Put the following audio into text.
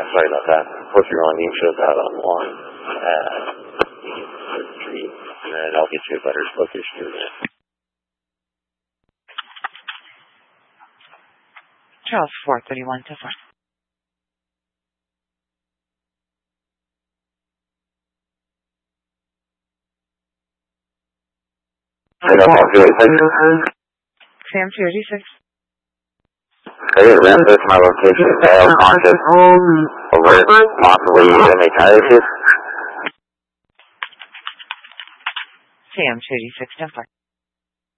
sorry about that. Hope you're on the intro on Street, and then I'll get you a better location in a minute. Charles 431 to 4. Sam 36. Hey, this is my location. Fail conscious. Alert. Possibly enemy tire issue. Sam 36 to 4.